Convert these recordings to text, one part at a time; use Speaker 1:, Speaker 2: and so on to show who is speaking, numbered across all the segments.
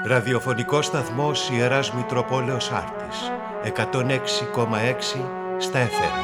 Speaker 1: Ραδιοφωνικός σταθμός Ιεράς Μητροπόλεως Άρτης, 106,6 στα FM.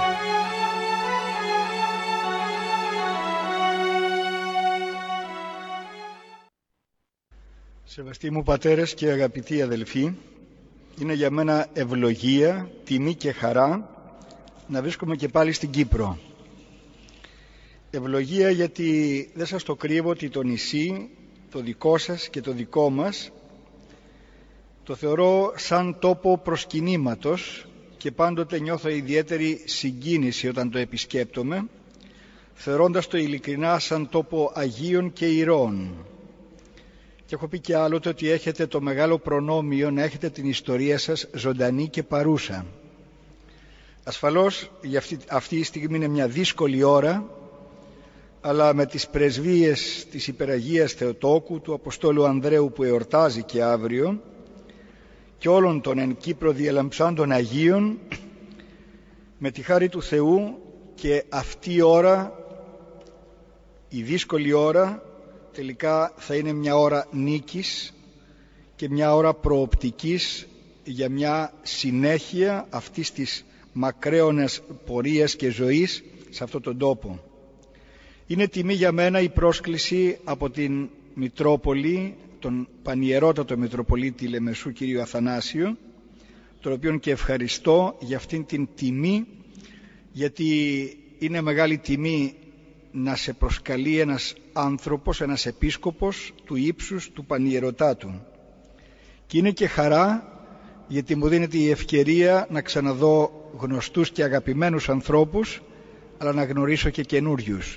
Speaker 2: Σεβαστοί μου πατέρες και αγαπητοί αδελφοί, είναι για μένα ευλογία, τιμή και χαρά να βρίσκομαι και πάλι στην Κύπρο. Ευλογία γιατί δεν σας το κρύβω ότι το νησί, το δικό σας και το δικό μας, το θεωρώ σαν τόπο προσκυνήματος και πάντοτε νιώθω ιδιαίτερη συγκίνηση όταν το επισκέπτομαι, θεωρώντας το ειλικρινά σαν τόπο Αγίων και Ηρώων. Και έχω πει και άλλοτε ότι έχετε το μεγάλο προνόμιο να έχετε την ιστορία σας ζωντανή και παρούσα. Ασφαλώς αυτή η στιγμή είναι μια δύσκολη ώρα, αλλά με τις πρεσβείες της Υπεραγίας Θεοτόκου, του Αποστόλου Ανδρέου που εορτάζει και αύριο, και όλων των εν Κύπρο διελαμψάντων Αγίων, με τη χάρη του Θεού και αυτή η ώρα, η δύσκολη ώρα, τελικά θα είναι μια ώρα νίκης και μια ώρα προοπτικής για μια συνέχεια αυτής της μακραίωνας πορείας και ζωής σε αυτόν τον τόπο. Είναι τιμή για μένα η πρόσκληση από την Μητρόπολη, τον Πανιερότατο Μητροπολίτη Λεμεσού κύριο Αθανάσιο, τον οποίον και ευχαριστώ για αυτήν την τιμή, γιατί είναι μεγάλη τιμή να σε προσκαλεί ένας άνθρωπος, ένας επίσκοπος του ύψους του Πανιεροτάτου. Και είναι και χαρά γιατί μου δίνεται η ευκαιρία να ξαναδώ γνωστούς και αγαπημένους ανθρώπους, αλλά να γνωρίσω και καινούριους.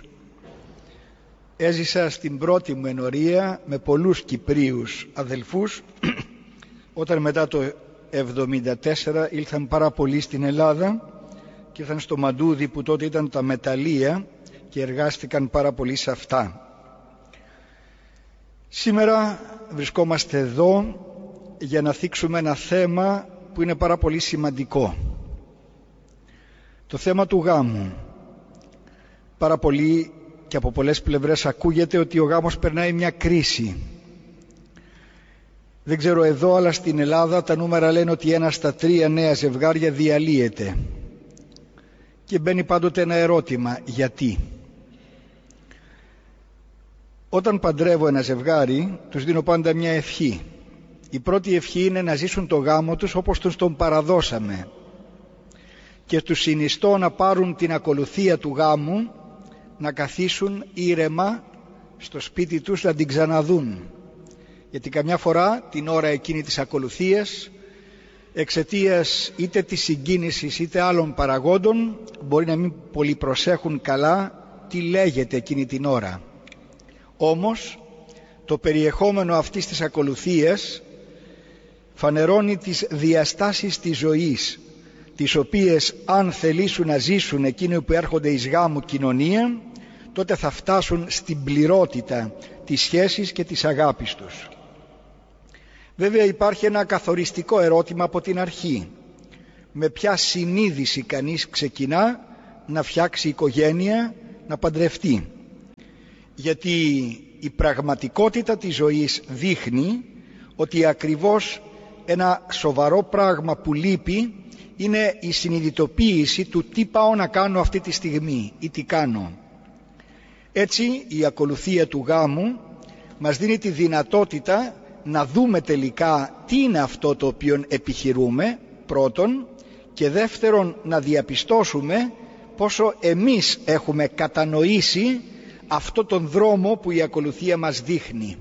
Speaker 2: Έζησα στην πρώτη μου ενορία με πολλούς Κυπρίους αδελφούς, όταν μετά το 1974 ήλθαν πάρα πολλοί στην Ελλάδα και ήρθαν στο Μαντούδι που τότε ήταν τα μεταλλεία και εργάστηκαν πάρα πολύ σε αυτά. Σήμερα βρισκόμαστε εδώ για να θίξουμε ένα θέμα που είναι πάρα πολύ σημαντικό. Το θέμα του γάμου. Πάρα πολύ και από πολλές πλευρές ακούγεται ότι ο γάμος περνάει μια κρίση. Δεν ξέρω εδώ, αλλά στην Ελλάδα τα νούμερα λένε ότι 1 στα 3 νέα ζευγάρια διαλύεται. Και μπαίνει πάντοτε ένα ερώτημα, γιατί? Όταν παντρεύω ένα ζευγάρι, τους δίνω πάντα μια ευχή. Η πρώτη ευχή είναι να ζήσουν το γάμο τους όπως τους τον παραδώσαμε. Και τους συνιστώ να πάρουν την ακολουθία του γάμου, να καθίσουν ήρεμα στο σπίτι τους να την ξαναδούν. Γιατί καμιά φορά την ώρα εκείνη της ακολουθίας, εξαιτίας είτε της συγκίνησης είτε άλλων παραγόντων, μπορεί να μην πολύ προσέχουν καλά τι λέγεται εκείνη την ώρα. Όμως το περιεχόμενο αυτής της ακολουθίας φανερώνει τις διαστάσεις της ζωής, τις οποίες αν θελήσουν να ζήσουν εκείνοι που έρχονται εις γάμου κοινωνία, τότε θα φτάσουν στην πληρότητα της σχέσης και της αγάπης τους. Βέβαια υπάρχει ένα καθοριστικό ερώτημα από την αρχή. Με ποια συνείδηση κανείς ξεκινά να φτιάξει οικογένεια, να παντρευτεί? Γιατί η πραγματικότητα της ζωής δείχνει ότι ακριβώς ένα σοβαρό πράγμα που λείπει είναι η συνειδητοποίηση του τι πάω να κάνω αυτή τη στιγμή ή τι κάνω. Έτσι η ακολουθία του γάμου μας δίνει τη δυνατότητα να δούμε τελικά τι είναι αυτό το οποίο επιχειρούμε, πρώτον, και δεύτερον να διαπιστώσουμε πόσο εμείς έχουμε κατανοήσει αυτό τον δρόμο που η ακολουθία μας δείχνει.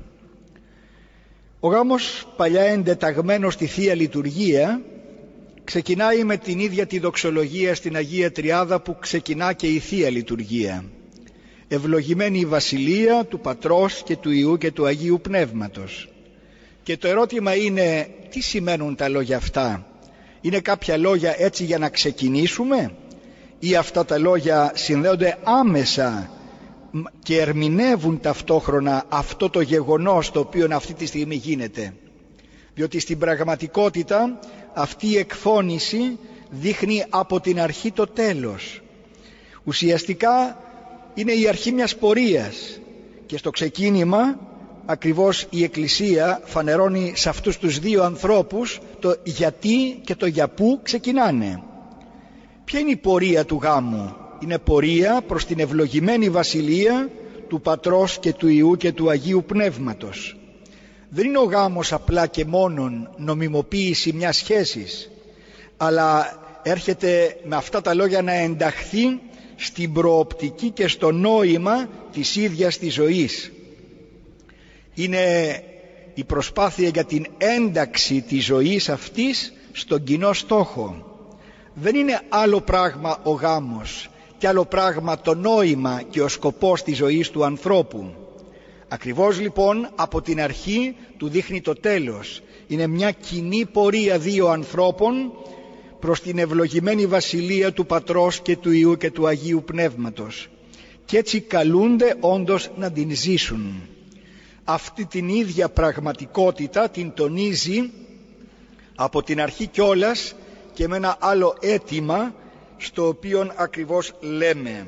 Speaker 2: Ο γάμος, παλιά εντεταγμένος στη Θεία Λειτουργία, ξεκινάει με την ίδια τη δοξολογία στην Αγία Τριάδα που ξεκινά και η Θεία Λειτουργία. Ευλογημένη η Βασιλεία του Πατρός και του Υιού και του Αγίου Πνεύματος. Και το ερώτημα είναι, τι σημαίνουν τα λόγια αυτά? Είναι κάποια λόγια έτσι για να ξεκινήσουμε, ή αυτά τα λόγια συνδέονται άμεσα και ερμηνεύουν ταυτόχρονα αυτό το γεγονός το οποίο αυτή τη στιγμή γίνεται? Διότι στην πραγματικότητα αυτή η εκφώνηση δείχνει από την αρχή το τέλος. Ουσιαστικά είναι η αρχή μιας πορείας και στο ξεκίνημα ακριβώς η Εκκλησία φανερώνει σε αυτούς τους δύο ανθρώπους το γιατί και το για πού ξεκινάνε. Ποια είναι η πορεία του γάμου? Είναι πορεία προς την ευλογημένη βασιλεία του Πατρός και του Υιού και του Αγίου Πνεύματος. Δεν είναι ο γάμος απλά και μόνον νομιμοποίηση μιας σχέσης, αλλά έρχεται με αυτά τα λόγια να ενταχθεί στην προοπτική και στο νόημα της ίδιας της ζωής. Είναι η προσπάθεια για την ένταξη της ζωής αυτής στον κοινό στόχο. Δεν είναι άλλο πράγμα ο γάμος και άλλο πράγμα το νόημα και ο σκοπός της ζωής του ανθρώπου. Ακριβώς λοιπόν από την αρχή του δείχνει το τέλος. Είναι μια κοινή πορεία δύο ανθρώπων προς την ευλογημένη βασιλεία του Πατρός και του Υιού και του Αγίου Πνεύματος, και έτσι καλούνται όντως να την ζήσουν. Αυτή την ίδια πραγματικότητα την τονίζει από την αρχή κιόλας και με ένα άλλο αίτημα, στο οποίο ακριβώς λέμε: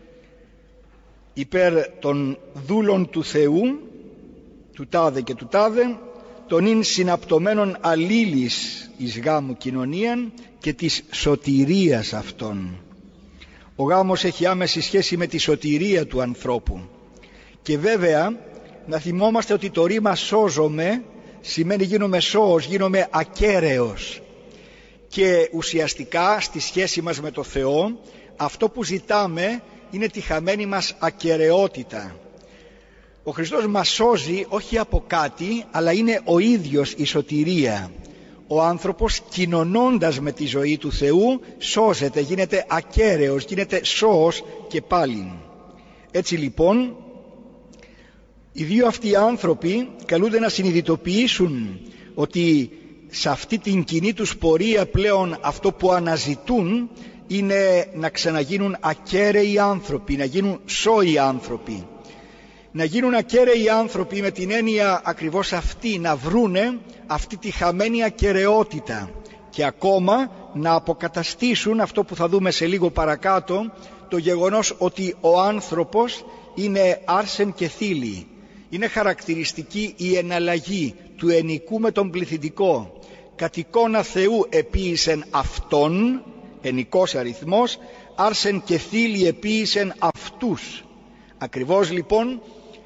Speaker 2: υπέρ των δούλων του Θεού, του τάδε και του τάδε, των ειν συναπτωμένων αλλήλης εις γάμου κοινωνίαν και της σωτηρίας αυτών. Ο γάμος έχει άμεση σχέση με τη σωτηρία του ανθρώπου. Και βέβαια να θυμόμαστε ότι το ρήμα σώζομαι σημαίνει γίνομαι σώος, γίνομαι ακέραιος. Και ουσιαστικά στη σχέση μας με το Θεό αυτό που ζητάμε είναι τη χαμένη μας ακεραιότητα. Ο Χριστός μας σώζει όχι από κάτι, αλλά είναι ο ίδιος η σωτηρία. Ο άνθρωπος κοινωνώντας με τη ζωή του Θεού σώζεται, γίνεται ακέραιος, γίνεται σώος και πάλιν. Έτσι λοιπόν οι δύο αυτοί άνθρωποι καλούνται να συνειδητοποιήσουν ότι σε αυτή την κοινή τους πορεία πλέον αυτό που αναζητούν είναι να ξαναγίνουν ακέραιοι άνθρωποι, να γίνουν σώοι άνθρωποι. Να γίνουν ακέραιοι άνθρωποι με την έννοια ακριβώς αυτή, να βρούνε αυτή τη χαμένη ακεραιότητα και ακόμα να αποκαταστήσουν αυτό που θα δούμε σε λίγο παρακάτω, το γεγονός ότι ο άνθρωπος είναι άρσεν και θήλυ. Είναι χαρακτηριστική η εναλλαγή του ενικού με τον πληθυντικό. Κατ' εικόνα Θεού επίησεν αυτόν, ενικός αριθμός, άρσεν και θήλυ επίησεν αυτούς. Ακριβώς λοιπόν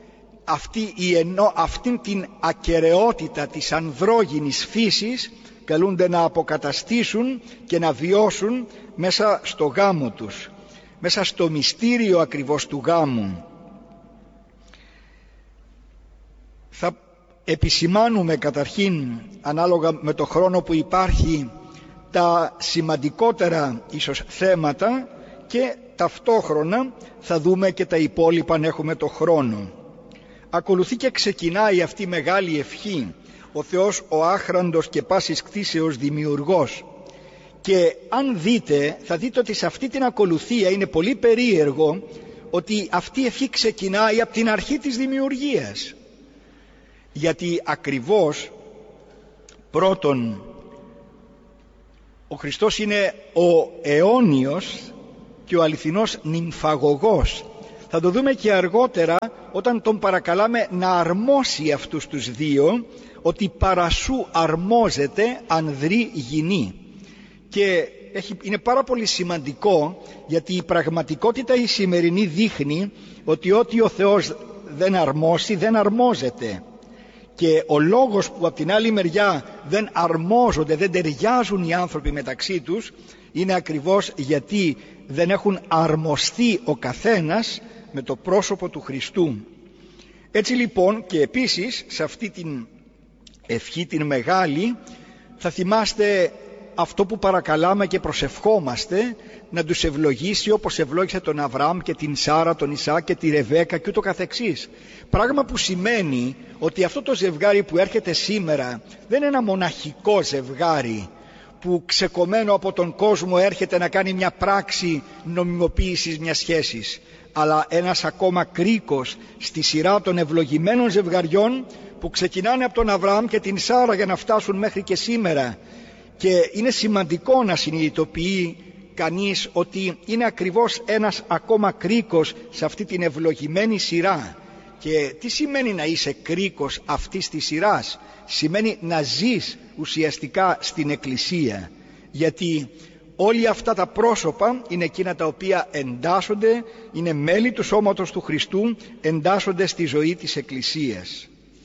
Speaker 2: αυτήν την ακεραιότητα της ανδρόγυνης φύσης καλούνται να αποκαταστήσουν και να βιώσουν μέσα στο γάμο τους, μέσα στο μυστήριο ακριβώς του γάμου. Θα επισημάνουμε καταρχήν, ανάλογα με το χρόνο που υπάρχει, τα σημαντικότερα ίσως θέματα και ταυτόχρονα θα δούμε και τα υπόλοιπα αν έχουμε το χρόνο. Ακολουθεί και ξεκινάει αυτή η μεγάλη ευχή, ο Θεός ο άχραντος και πάσης κτήσεως δημιουργός. Και αν δείτε, θα δείτε ότι σε αυτή την ακολουθία είναι πολύ περίεργο ότι αυτή η ευχή ξεκινάει από την αρχή της δημιουργίας. Γιατί ακριβώς πρώτον ο Χριστός είναι ο αιώνιος και ο αληθινός νυμφαγωγός. Θα το δούμε και αργότερα όταν τον παρακαλάμε να αρμόσει αυτούς τους δύο, ότι παρασού αρμόζεται ανδρή γυνή. Και είναι πάρα πολύ σημαντικό, γιατί η πραγματικότητα η σημερινή δείχνει ότι ό,τι ο Θεός δεν αρμόσει δεν αρμόζεται. Και ο λόγος που από την άλλη μεριά δεν αρμόζονται, δεν ταιριάζουν οι άνθρωποι μεταξύ τους, είναι ακριβώς γιατί δεν έχουν αρμοστεί ο καθένας με το πρόσωπο του Χριστού. Έτσι λοιπόν, και επίσης σε αυτή την ευχή την μεγάλη θα θυμάστε αυτό που παρακαλάμε και προσευχόμαστε, να τους ευλογήσει όπως ευλόγησε τον Αβραάμ και την Σάρα, τον Ισαάκ και τη Ρεβέκα και ούτω καθεξής. Πράγμα που σημαίνει ότι αυτό το ζευγάρι που έρχεται σήμερα δεν είναι ένα μοναχικό ζευγάρι που ξεκομμένο από τον κόσμο έρχεται να κάνει μια πράξη νομιμοποίησης μιας σχέσης, αλλά ένας ακόμα κρίκος στη σειρά των ευλογημένων ζευγαριών που ξεκινάνε από τον Αβραάμ και την Σάρα για να φτάσουν μέχρι και σήμερα. Και είναι σημαντικό να συνειδητοποιεί κανείς ότι είναι ακριβώς ένας ακόμα κρίκος σε αυτή την ευλογημένη σειρά. Και τι σημαίνει να είσαι κρίκος αυτής της σειράς? Σημαίνει να ζεις ουσιαστικά στην Εκκλησία, γιατί όλοι αυτά τα πρόσωπα είναι εκείνα τα οποία εντάσσονται, είναι μέλη του σώματος του Χριστού, εντάσσονται στη ζωή της Εκκλησίας.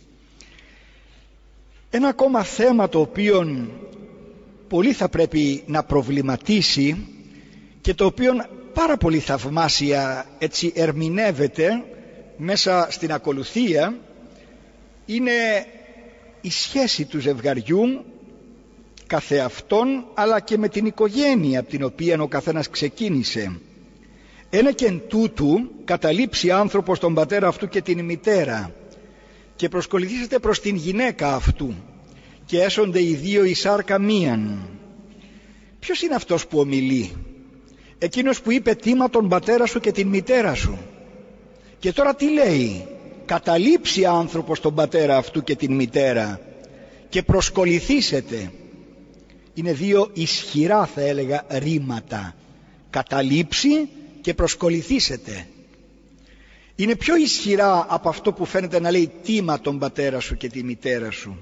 Speaker 2: Ένα ακόμα θέμα το οποίο πολύ θα πρέπει να προβληματίσει και το οποίο πάρα πολύ θαυμάσια έτσι ερμηνεύεται μέσα στην ακολουθία, είναι η σχέση του ζευγαριού καθεαυτόν, αλλά και με την οικογένεια από την οποία ο καθένας ξεκίνησε. Ένα και εν τούτου καταλείψει άνθρωπος τον πατέρα αυτού και την μητέρα και προσκοληθήσετε προς την γυναίκα αυτού και έσονται οι δύο η σάρκα μίαν. Ποιος είναι αυτός που ομιλεί? Εκείνος που είπε τίμα τον πατέρα σου και την μητέρα σου. Και τώρα τι λέει? Καταλείψει άνθρωπος τον πατέρα αυτού και την μητέρα και προσκοληθήσετε. Είναι δύο ισχυρά, θα έλεγα, ρήματα. Καταλείψει και προσκοληθήσετε. Είναι πιο ισχυρά από αυτό που φαίνεται να λέει τίμα τον πατέρα σου και τη μητέρα σου.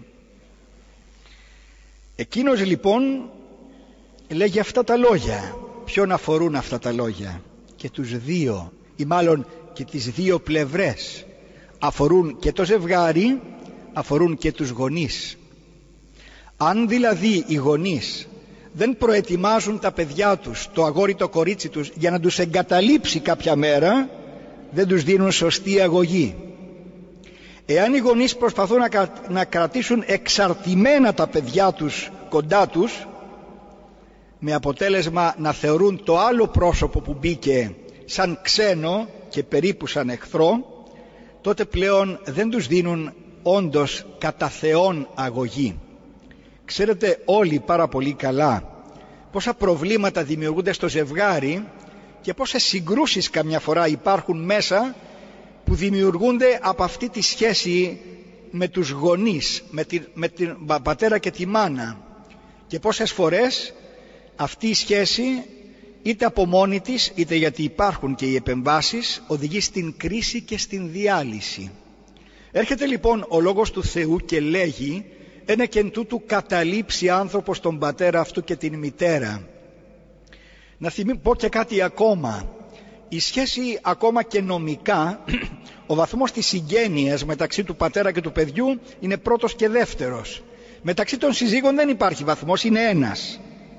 Speaker 2: Εκείνος λοιπόν λέγει αυτά τα λόγια. Ποιον αφορούν αυτά τα λόγια? Και τους δύο, ή μάλλον και τις δύο πλευρές. Αφορούν και το ζευγάρι, αφορούν και τους γονείς. Αν δηλαδή οι γονείς δεν προετοιμάζουν τα παιδιά τους, το αγόρι το κορίτσι τους, για να τους εγκαταλείψει κάποια μέρα, δεν τους δίνουν σωστή αγωγή. Εάν οι γονείς προσπαθούν να κρατήσουν εξαρτημένα τα παιδιά τους κοντά τους, με αποτέλεσμα να θεωρούν το άλλο πρόσωπο που μπήκε σαν ξένο και περίπου σαν εχθρό, τότε πλέον δεν τους δίνουν όντως κατά Θεόν αγωγή. Ξέρετε όλοι πάρα πολύ καλά πόσα προβλήματα δημιουργούνται στο ζευγάρι και πόσες συγκρούσεις καμιά φορά υπάρχουν μέσα, που δημιουργούνται από αυτή τη σχέση με τους γονείς, με την πατέρα και τη μάνα, και πόσες φορές αυτή η σχέση, είτε από μόνη της, είτε γιατί υπάρχουν και οι επεμβάσεις, οδηγεί στην κρίση και στην διάλυση. Έρχεται λοιπόν ο Λόγος του Θεού και λέγει «Ένα και εν τούτου καταλείψει άνθρωπος τον πατέρα αυτού και την μητέρα». Να πω και κάτι ακόμα. Η σχέση ακόμα και νομικά, ο βαθμός της συγγένειας μεταξύ του πατέρα και του παιδιού είναι πρώτος και δεύτερος. Μεταξύ των συζύγων δεν υπάρχει βαθμός, είναι ένας.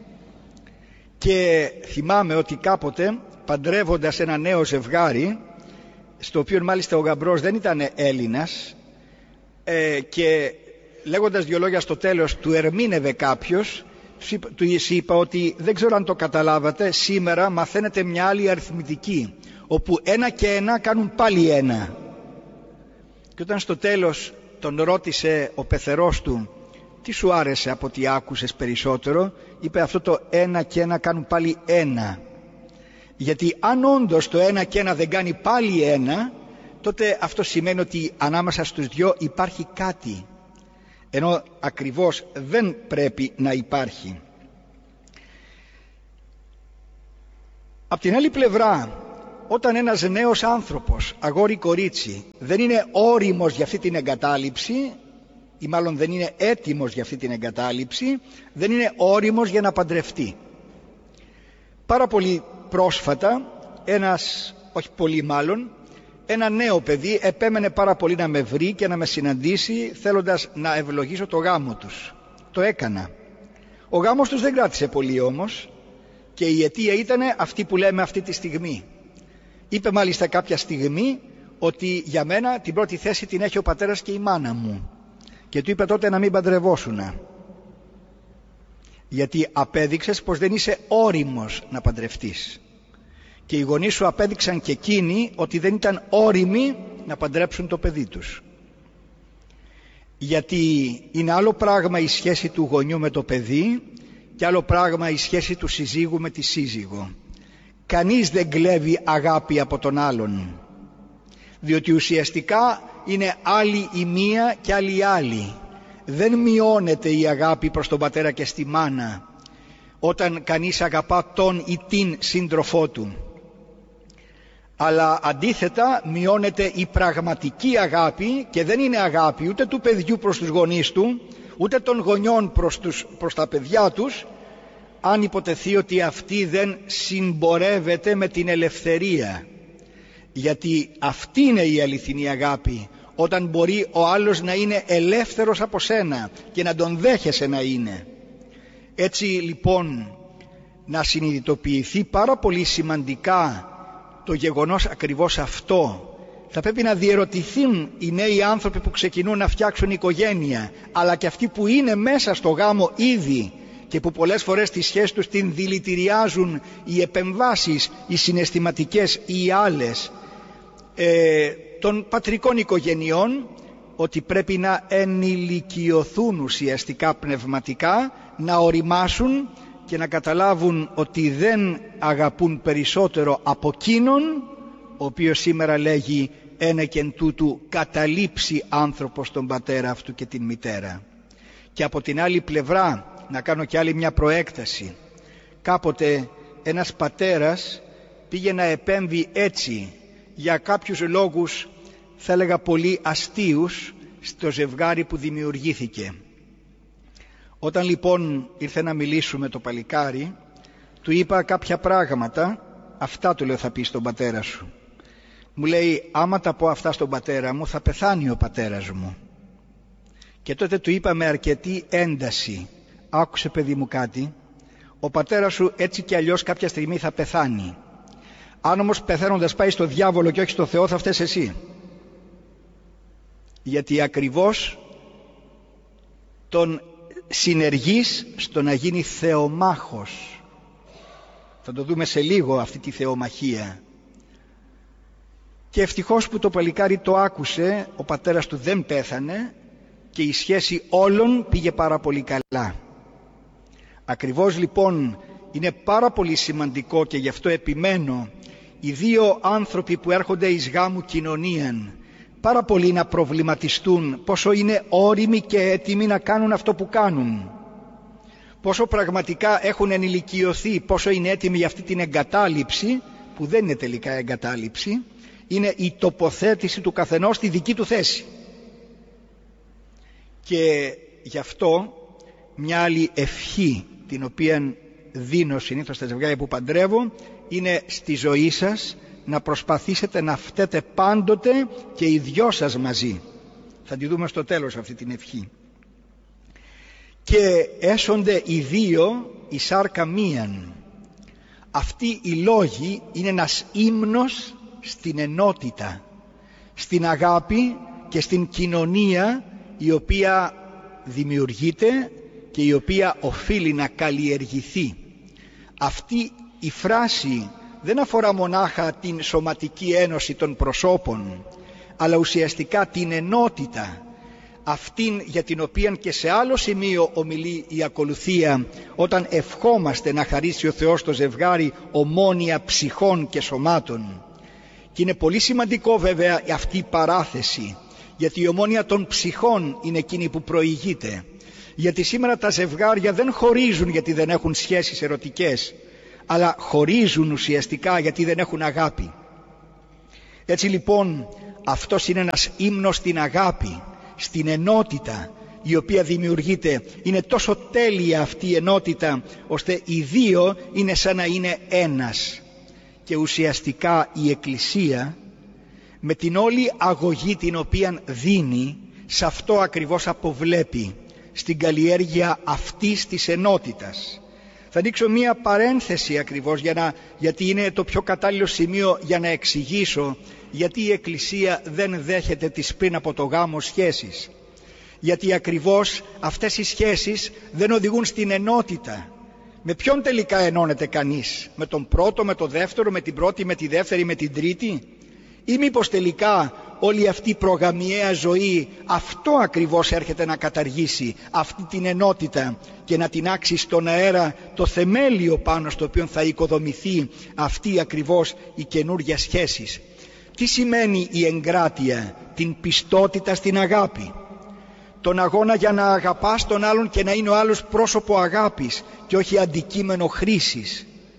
Speaker 2: Και θυμάμαι ότι κάποτε, παντρεύοντας ένα νέο ζευγάρι, στο οποίο μάλιστα ο γαμπρός δεν ήταν Έλληνας, και λέγοντας δυο λόγια στο τέλος του ερμήνευε κάποιος, του είπα ότι δεν ξέρω αν το καταλάβατε, σήμερα μαθαίνετε μια άλλη αριθμητική, όπου 1 και 1 κάνουν πάλι 1. Και όταν στο τέλος τον ρώτησε ο πεθερός του, τι σου άρεσε από τι άκουσες περισσότερο, είπε αυτό το 1 και 1 κάνουν πάλι 1. Γιατί αν όντως το 1 και 1 δεν κάνει πάλι 1, τότε αυτό σημαίνει ότι ανάμεσα στους δυο υπάρχει κάτι, ενώ ακριβώς δεν πρέπει να υπάρχει. Απ' την άλλη πλευρά, όταν ένας νέος άνθρωπος, αγόρι κορίτσι, δεν είναι όριμος για αυτή την εγκατάλειψη, ή μάλλον δεν είναι έτοιμος για αυτή την εγκατάλειψη, δεν είναι όριμος για να παντρευτεί. Πάρα πολύ πρόσφατα, όχι πολύ μάλλον, ένα νέο παιδί επέμενε πάρα πολύ να με βρει και να με συναντήσει, θέλοντας να ευλογήσω το γάμο τους. Το έκανα. Ο γάμος τους δεν κράτησε πολύ όμως, και η αιτία ήταν αυτή που λέμε αυτή τη στιγμή. Είπε μάλιστα κάποια στιγμή ότι για μένα την πρώτη θέση την έχει ο πατέρας και η μάνα μου, και του είπε τότε να μην παντρευόσουνα, γιατί απέδειξες πως δεν είσαι όριμος να παντρευτείς, και οι γονείς σου απέδειξαν και εκείνοι ότι δεν ήταν όριμοι να παντρέψουν το παιδί τους. Γιατί είναι άλλο πράγμα η σχέση του γονιού με το παιδί και άλλο πράγμα η σχέση του συζύγου με τη σύζυγο. Κανείς δεν κλέβει αγάπη από τον άλλον, διότι ουσιαστικά είναι άλλη η μία και άλλη η άλλη. Δεν μειώνεται η αγάπη προς τον πατέρα και στη μάνα όταν κανείς αγαπά τον ή την σύντροφό του. αλλά αντίθετα μειώνεται η πραγματική αγάπη, και δεν είναι αγάπη ούτε του παιδιού προς τους γονείς του, ούτε των γονιών προς τα παιδιά τους, αν υποτεθεί ότι αυτή δεν συμπορεύεται με την ελευθερία. Γιατί αυτή είναι η αληθινή αγάπη, όταν μπορεί ο άλλος να είναι ελεύθερος από σένα και να τον δέχεσαι να είναι. Έτσι λοιπόν, να συνειδητοποιηθεί πάρα πολύ σημαντικά το γεγονός ακριβώς αυτό. Θα πρέπει να διερωτηθούν οι νέοι άνθρωποι που ξεκινούν να φτιάξουν οικογένεια, αλλά και αυτοί που είναι μέσα στο γάμο ήδη και που πολλές φορές τη σχέση τους την δηλητηριάζουν οι επεμβάσεις, οι συναισθηματικές ή οι άλλες των πατρικών οικογενειών, ότι πρέπει να ενηλικιωθούν ουσιαστικά πνευματικά, να οριμάσουν και να καταλάβουν ότι δεν αγαπούν περισσότερο από εκείνον ο οποίος σήμερα λέγει ένεκεν τούτου καταλείψει άνθρωπος τον πατέρα αυτού και την μητέρα. Και από την άλλη πλευρά, να κάνω και άλλη μια προέκταση, κάποτε ένας πατέρας πήγε να επέμβει έτσι για κάποιους λόγους, θα έλεγα πολύ αστείους, στο ζευγάρι που δημιουργήθηκε. Όταν λοιπόν ήρθε να μιλήσουμε το παλικάρι, του είπα κάποια πράγματα, αυτά του λέω θα πει στον πατέρα σου. Μου λέει, άμα τα πω αυτά στον πατέρα μου θα πεθάνει ο πατέρας μου. Και τότε του είπα με αρκετή ένταση, άκουσε παιδί μου κάτι, ο πατέρας σου έτσι κι αλλιώς κάποια στιγμή θα πεθάνει. Αν όμως πεθαίνοντας πάει στο διάβολο και όχι στο Θεό, θα φταίς εσύ. Γιατί ακριβώς τον συνεργείς στο να γίνει θεομάχος. Θα το δούμε σε λίγο αυτή τη θεομαχία. Και ευτυχώς που το παλικάρι το άκουσε, ο πατέρας του δεν πέθανε και η σχέση όλων πήγε πάρα πολύ καλά. Ακριβώς λοιπόν είναι πάρα πολύ σημαντικό, και γι' αυτό επιμένω, οι δύο άνθρωποι που έρχονται εις γάμου κοινωνίαν πάρα πολύ να προβληματιστούν πόσο είναι όριμοι και έτοιμοι να κάνουν αυτό που κάνουν, πόσο πραγματικά έχουν ενηλικιωθεί, πόσο είναι έτοιμοι για αυτή την εγκατάλειψη, που δεν είναι τελικά εγκατάλειψη, είναι η τοποθέτηση του καθενός στη δική του θέση. Και γι' αυτό μια άλλη ευχή την οποία δίνω συνήθως στα ζευγάρια που παντρεύω είναι στη ζωή σας να προσπαθήσετε να φταίτε πάντοτε και οι δυο σας μαζί. Θα τη δούμε στο τέλος αυτή την ευχή. Και έσονται οι δύο η σάρκα μίαν. Αυτοί οι λόγοι είναι ένας ύμνος στην ενότητα, στην αγάπη και στην κοινωνία η οποία δημιουργείται και η οποία οφείλει να καλλιεργηθεί. Αυτή η φράση δεν αφορά μονάχα την σωματική ένωση των προσώπων, αλλά ουσιαστικά την ενότητα, αυτήν για την οποία και σε άλλο σημείο ομιλεί η ακολουθία, όταν ευχόμαστε να χαρίσει ο Θεός το ζευγάρι ομόνοια ψυχών και σωμάτων. Και είναι πολύ σημαντικό βέβαια αυτή η παράθεση, γιατί η ομόνοια των ψυχών είναι εκείνη που προηγείται. Γιατί σήμερα τα ζευγάρια δεν χωρίζουν γιατί δεν έχουν σχέσεις ερωτικές, αλλά χωρίζουν ουσιαστικά γιατί δεν έχουν αγάπη. Έτσι λοιπόν αυτός είναι ένας ύμνος στην αγάπη, στην ενότητα η οποία δημιουργείται. Είναι τόσο τέλεια αυτή η ενότητα, ώστε οι δύο είναι σαν να είναι ένας. Και ουσιαστικά η Εκκλησία με την όλη αγωγή την οποία δίνει, σε αυτό ακριβώς αποβλέπει, στην καλλιέργεια αυτής της ενότητας. Θα ανοίξω μία παρένθεση ακριβώς γιατί είναι το πιο κατάλληλο σημείο για να εξηγήσω γιατί η Εκκλησία δεν δέχεται τις πριν από το γάμο σχέσεις. Γιατί ακριβώς αυτές οι σχέσεις δεν οδηγούν στην ενότητα. Με ποιον τελικά ενώνεται κανείς? Με τον πρώτο, με τον δεύτερο, με την πρώτη, με τη δεύτερη, με την τρίτη? Ή μήπως τελικά όλη αυτή η προγαμιαία ζωή αυτό ακριβώς έρχεται να καταργήσει, αυτή την ενότητα, και να τινάξει στον αέρα το θεμέλιο πάνω στο οποίο θα οικοδομηθεί αυτή ακριβώς η καινούργια σχέση? Τι σημαίνει η εγκράτεια? Την πιστότητα στην αγάπη, τον αγώνα για να αγαπάς τον άλλον και να είναι ο άλλος πρόσωπο αγάπης και όχι αντικείμενο χρήσης.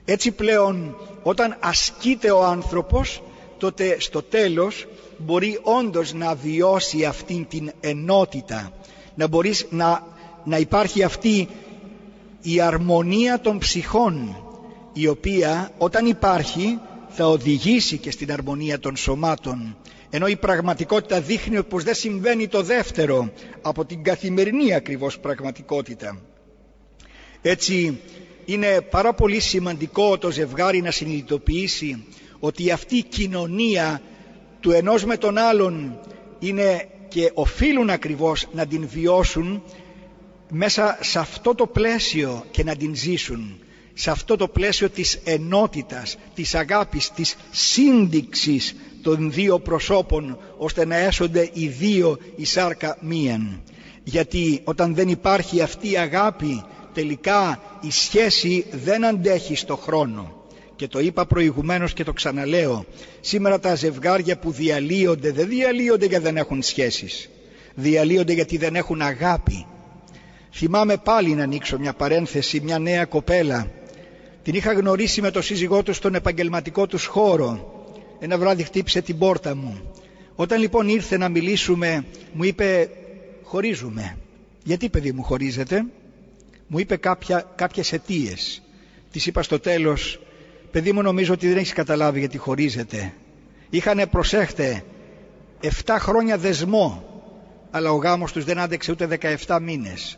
Speaker 2: Έτσι πλέον όταν ασκείται ο άνθρωπος, τότε στο τέλος μπορεί όντως να βιώσει αυτήν την ενότητα, να υπάρχει αυτή η αρμονία των ψυχών, η οποία όταν υπάρχει θα οδηγήσει και στην αρμονία των σωμάτων, ενώ η πραγματικότητα δείχνει πως δεν συμβαίνει το δεύτερο από την καθημερινή ακριβώς πραγματικότητα. Έτσι είναι πάρα πολύ σημαντικό το ζευγάρι να συνειδητοποιήσει ότι αυτή η κοινωνία του ενός με τον άλλον είναι και οφείλουν ακριβώς να την βιώσουν μέσα σε αυτό το πλαίσιο και να την ζήσουν, σε αυτό το πλαίσιο της ενότητας, της αγάπης, της σύνδειξης των δύο προσώπων, ώστε να έσονται οι δύο η σάρκα μίαν. Γιατί όταν δεν υπάρχει αυτή η αγάπη, τελικά η σχέση δεν αντέχει στο χρόνο. Και το είπα προηγουμένως και το ξαναλέω, σήμερα τα ζευγάρια που διαλύονται δεν διαλύονται γιατί δεν έχουν σχέσεις, διαλύονται γιατί δεν έχουν αγάπη. Θυμάμαι πάλι, να ανοίξω μια παρένθεση, μια νέα κοπέλα. Την είχα γνωρίσει με τον σύζυγό του στον επαγγελματικό τους χώρο. Ένα βράδυ χτύπησε την πόρτα μου. Όταν λοιπόν ήρθε να μιλήσουμε, μου είπε χωρίζουμε. Γιατί παιδί μου χωρίζετε? Μου είπε κάποιες αιτίες. Της είπα στο τέλος, παιδί μου, νομίζω ότι δεν έχεις καταλάβει γιατί χωρίζετε. Είχανε, προσέχτε, 7 χρόνια δεσμό, αλλά ο γάμος τους δεν άντεξε ούτε 17 μήνες.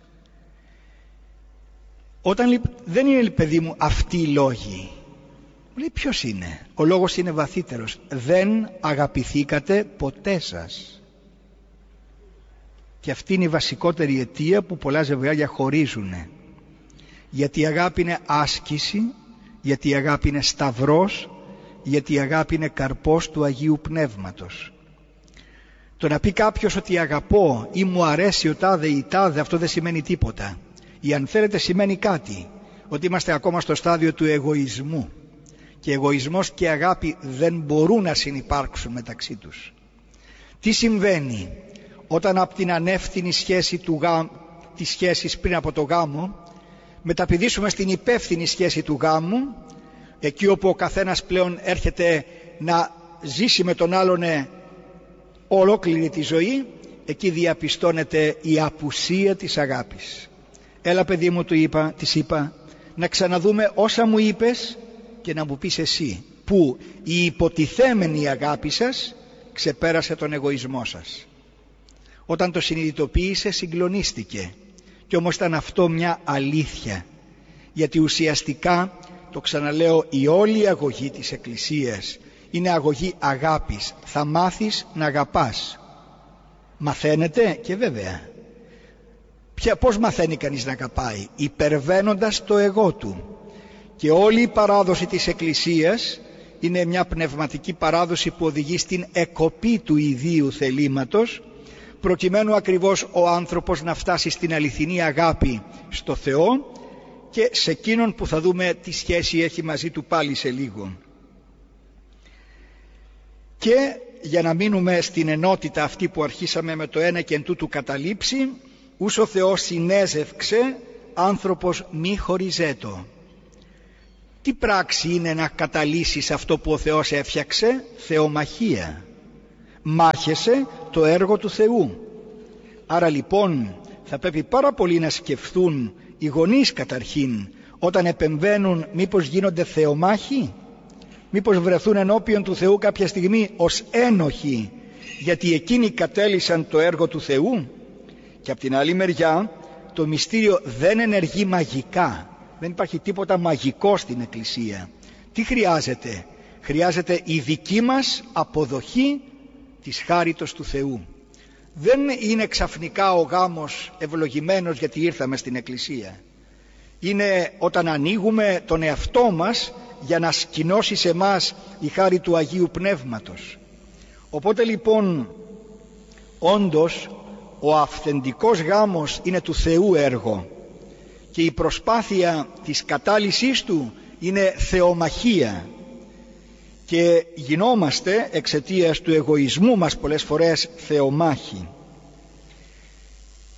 Speaker 2: Όταν δεν είναι, παιδί μου, αυτοί οι λόγοι. Μου λέει, ποιος είναι? Ο λόγος είναι βαθύτερος. Δεν αγαπηθήκατε ποτέ σας. Και αυτή είναι η βασικότερη αιτία που πολλά ζευγάρια χωρίζουν. Γιατί η αγάπη είναι άσκηση, γιατί η αγάπη είναι σταυρός, γιατί η αγάπη είναι καρπός του Αγίου Πνεύματος. Το να πει κάποιος ότι αγαπώ ή μου αρέσει ο τάδε ή τάδε, αυτό δεν σημαίνει τίποτα. Ή αν θέλετε σημαίνει κάτι, ότι είμαστε ακόμα στο στάδιο του εγωισμού. Και εγωισμός και αγάπη δεν μπορούν να συνυπάρξουν μεταξύ τους. Τι συμβαίνει όταν από την ανεύθυνη σχέση της σχέσης πριν από το γάμο μεταπηδήσουμε στην υπεύθυνη σχέση του γάμου, εκεί όπου ο καθένας πλέον έρχεται να ζήσει με τον άλλον ολόκληρη τη ζωή, εκεί διαπιστώνεται η απουσία της αγάπης. Έλα παιδί μου, της είπα, να ξαναδούμε όσα μου είπες και να μου πεις εσύ που η υποτιθέμενη αγάπη σας ξεπέρασε τον εγωισμό σας. Όταν το συνειδητοποίησε, συγκλονίστηκε. Και όμως ήταν αυτό μια αλήθεια, γιατί ουσιαστικά, το ξαναλέω, η όλη αγωγή της Εκκλησίας είναι αγωγή αγάπης. Θα μάθεις να αγαπάς. Μαθαίνετε? Και βέβαια. Πώς μαθαίνει κανείς να αγαπάει? Υπερβαίνοντας το εγώ του. Και όλη η παράδοση της Εκκλησίας είναι μια πνευματική παράδοση που οδηγεί στην εκοπή του ιδίου θελήματος, προκειμένου ακριβώς ο άνθρωπος να φτάσει στην αληθινή αγάπη στο Θεό και σε εκείνον που θα δούμε τι σχέση έχει μαζί του πάλι σε λίγο. Και για να μείνουμε στην ενότητα αυτή που αρχίσαμε με το ένα και εν τούτου καταλήψει, ούς ο Θεός συνέζευξε άνθρωπος μη χωριζέτο. Τι πράξη είναι να καταλύσεις αυτό που ο Θεός έφτιαξε? Θεομαχία. Μάχεσαι το έργο του Θεού. Άρα λοιπόν θα πρέπει πάρα πολύ να σκεφτούν οι γονείς καταρχήν, όταν επεμβαίνουν, μήπως γίνονται θεομάχοι, μήπως βρεθούν ενώπιον του Θεού κάποια στιγμή ως ένοχοι, γιατί εκείνοι κατέλυσαν το έργο του Θεού. Και από την άλλη μεριά το μυστήριο δεν ενεργεί μαγικά. Δεν υπάρχει τίποτα μαγικό στην Εκκλησία. Τι χρειάζεται? Χρειάζεται η δική μας αποδοχή της χάριτος του Θεού. Δεν είναι ξαφνικά ο γάμος ευλογημένος γιατί ήρθαμε στην Εκκλησία. Είναι όταν ανοίγουμε τον εαυτό μας για να σκηνώσει σε μας η χάρη του Αγίου Πνεύματος. Οπότε λοιπόν όντως ο αυθεντικός γάμος είναι του Θεού έργο και η προσπάθεια της κατάλυσής του είναι θεομαχία, και γινόμαστε εξαιτίας του εγωισμού μας πολλές φορές θεομάχοι.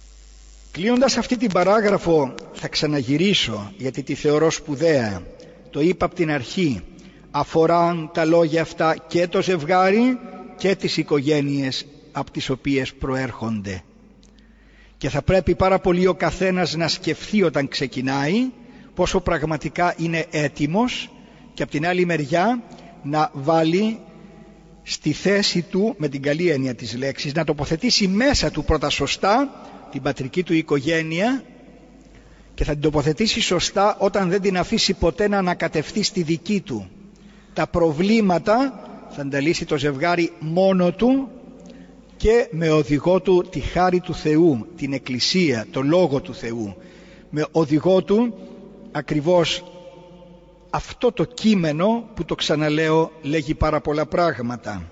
Speaker 2: Κλείνοντας αυτή την παράγραφο θα ξαναγυρίσω, γιατί τη θεωρώ σπουδαία. το είπα από την αρχή, αφοράν τα λόγια αυτά και το ζευγάρι και τις οικογένειες από τις οποίες προέρχονται. Και θα πρέπει πάρα πολύ ο καθένας να σκεφτεί όταν ξεκινάει πόσο πραγματικά είναι έτοιμος, και από την άλλη μεριά να βάλει στη θέση του, με την καλή έννοια της λέξης, να τοποθετήσει μέσα του πρώτα σωστά την πατρική του οικογένεια, και θα την τοποθετήσει σωστά όταν δεν την αφήσει ποτέ να ανακατευτεί στη δική του. Τα προβλήματα θα τα λύσει το ζευγάρι μόνο του και με οδηγό του τη χάρη του Θεού, την Εκκλησία, το Λόγο του Θεού. Με οδηγό του ακριβώς αυτό το κείμενο που, το ξαναλέω, λέγει πάρα πολλά πράγματα.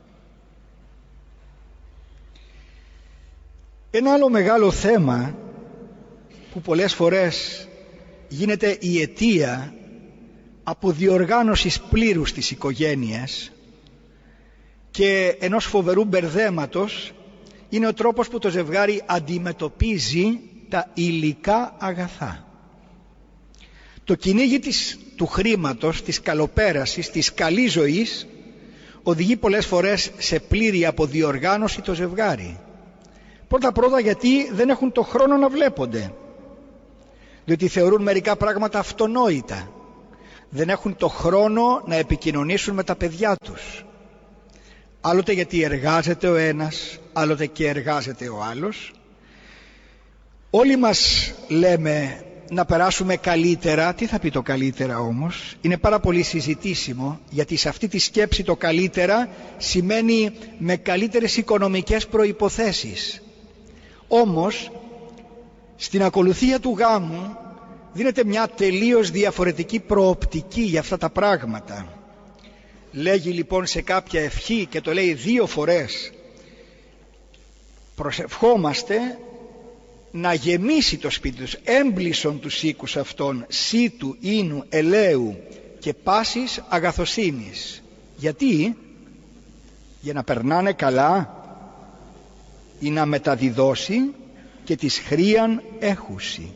Speaker 2: Ένα άλλο μεγάλο θέμα που πολλές φορές γίνεται η αιτία αποδιοργάνωσης πλήρους της οικογένειας και ενός φοβερού μπερδέματος είναι ο τρόπος που το ζευγάρι αντιμετωπίζει τα υλικά αγαθά. Το κυνήγι του χρήματος, της καλοπέρασης, της καλής ζωής οδηγεί πολλές φορές σε πλήρη αποδιοργάνωση το ζευγάρι. Πρώτα γιατί δεν έχουν το χρόνο να βλέπονται, διότι θεωρούν μερικά πράγματα αυτονόητα. Δεν έχουν το χρόνο να επικοινωνήσουν με τα παιδιά τους. Άλλοτε γιατί εργάζεται ο ένας, άλλοτε και εργάζεται ο άλλος. Όλοι μας λέμε να περάσουμε καλύτερα. Τι θα πει το καλύτερα όμως? Είναι πάρα πολύ συζητήσιμο, γιατί σε αυτή τη σκέψη το καλύτερα σημαίνει με καλύτερες οικονομικές προϋποθέσεις. Όμως στην ακολουθία του γάμου δίνεται μια τελείως διαφορετική προοπτική για αυτά τα πράγματα. Λέγει λοιπόν σε κάποια ευχή, και το λέει 2 φορές, προσευχόμαστε να γεμίσει το σπίτι τους, έμπλησον τους οίκους αυτών σύτου, ίνου, ελαίου και πάσης αγαθοσύνης. Γιατί? Για να περνάνε καλά ή να μεταδιδώσει και της χρίαν έχουση.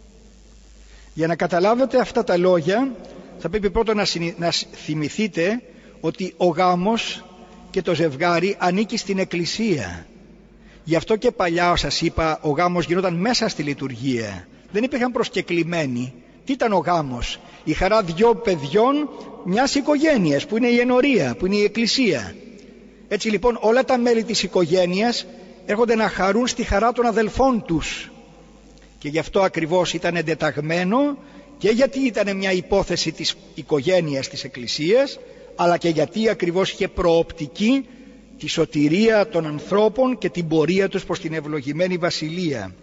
Speaker 2: Για να καταλάβετε αυτά τα λόγια θα πρέπει πρώτα να θυμηθείτε ότι ο γάμος και το ζευγάρι ανήκει στην Εκκλησία. Γι' αυτό και παλιά, σας είπα, ο γάμος γινόταν μέσα στη λειτουργία. Δεν υπήρχαν προσκεκλημένοι. Τι ήταν ο γάμος? Η χαρά 2 παιδιών μιας οικογένειας, που είναι η ενορία, που είναι η Εκκλησία. Έτσι λοιπόν όλα τα μέλη της οικογένειας έρχονται να χαρούν στη χαρά των αδελφών τους. Και γι' αυτό ακριβώς ήταν εντεταγμένο, και γιατί ήταν μια υπόθεση της οικογένειας της Εκκλησίας, αλλά και γιατί ακριβώς είχε προοπτική τη σωτηρία των ανθρώπων και την πορεία τους προς την ευλογημένη βασιλεία.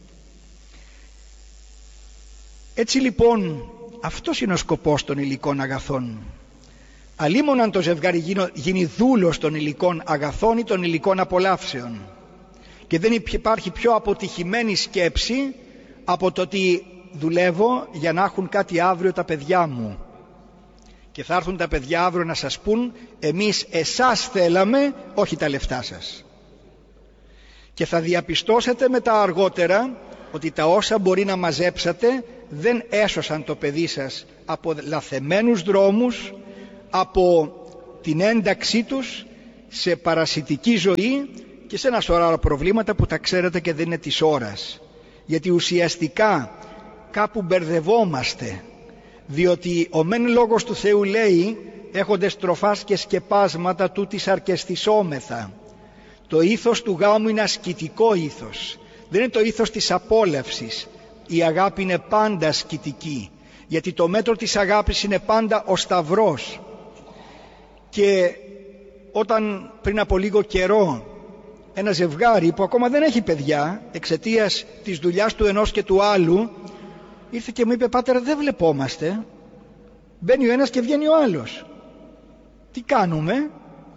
Speaker 2: Έτσι λοιπόν αυτός είναι ο σκοπός των υλικών αγαθών. Αλλήμον αν το ζευγάρι γίνει δούλος των υλικών αγαθών ή των υλικών απολαύσεων. Και δεν υπάρχει πιο αποτυχημένη σκέψη από το ότι δουλεύω για να έχουν κάτι αύριο τα παιδιά μου. Και θα έρθουν τα παιδιά αύριο να σας πούν, εμείς εσάς θέλαμε, όχι τα λεφτά σας. Και θα διαπιστώσετε μετά αργότερα ότι τα όσα μπορεί να μαζέψατε δεν έσωσαν το παιδί σας από λαθεμένους δρόμους, από την ένταξή τους σε παρασιτική ζωή και σε ένα σωρό προβλήματα που τα ξέρετε και δεν είναι της ώρας. Γιατί ουσιαστικά κάπου μπερδευόμαστε, διότι ο μεν λόγος του Θεού λέει έχοντες τροφάς και σκεπάσματα τούτης αρκεστισόμεθα. Το ήθος του γάμου είναι ασκητικό ήθος, δεν είναι το ήθος της απόλαυσης. Η αγάπη είναι πάντα ασκητική, γιατί το μέτρο της αγάπης είναι πάντα ο σταυρός. Και όταν πριν από λίγο καιρό ένα ζευγάρι που ακόμα δεν έχει παιδιά εξαιτίας της δουλειάς του ενός και του άλλου ήρθε και μου είπε, πάτερ, δεν βλεπόμαστε, μπαίνει ο ένας και βγαίνει ο άλλος, τι κάνουμε?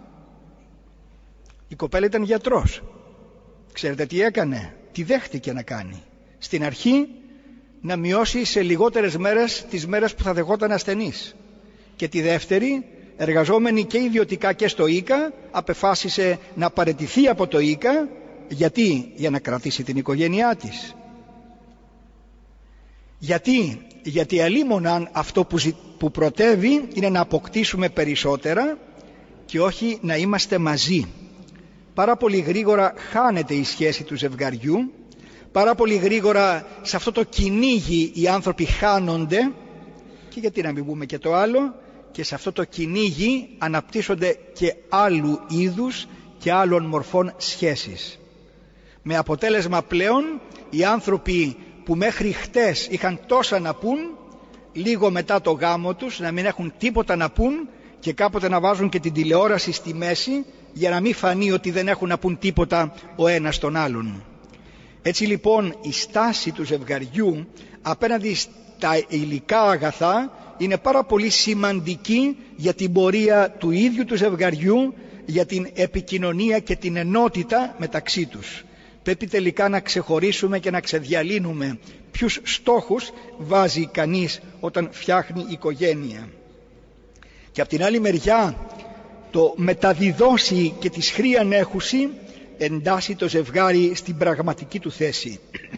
Speaker 2: Η κοπέλα ήταν γιατρός. Ξέρετε τι έκανε? Τι δέχτηκε να κάνει? Στην αρχή να μειώσει σε λιγότερες μέρες τις μέρες που θα δεχόταν ασθενής, και τη δεύτερη, εργαζόμενη και ιδιωτικά και στο ΙΚΑ, απεφάσισε να παραιτηθεί από το ΙΚΑ. Γιατί? Για να κρατήσει την οικογένειά της. Γιατί αλίμοναν αυτό που πρωτεύει είναι να αποκτήσουμε περισσότερα και όχι να είμαστε μαζί. Πάρα πολύ γρήγορα χάνεται η σχέση του ζευγαριού, πάρα πολύ γρήγορα σε αυτό το κυνήγι οι άνθρωποι χάνονται, και γιατί να μην πούμε και το άλλο, και σε αυτό το κυνήγι αναπτύσσονται και άλλου είδους και άλλων μορφών σχέσεις. Με αποτέλεσμα πλέον οι άνθρωποι που μέχρι χτες είχαν τόσα να πούν, λίγο μετά το γάμο τους να μην έχουν τίποτα να πούν και κάποτε να βάζουν και την τηλεόραση στη μέση για να μην φανεί ότι δεν έχουν να πούν τίποτα ο ένας τον άλλον. Έτσι λοιπόν η στάση του ζευγαριού απέναντι στα υλικά αγαθά είναι πάρα πολύ σημαντική για την πορεία του ίδιου του ζευγαριού, για την επικοινωνία και την ενότητα μεταξύ τους. Πρέπει τελικά να ξεχωρίσουμε και να ξεδιαλύνουμε ποιους στόχους βάζει κανείς όταν φτιάχνει οικογένεια. Και από την άλλη μεριά το μεταδιδώσει και τη σχρίαν έχουση εντάσσει το ζευγάρι στην πραγματική του θέση.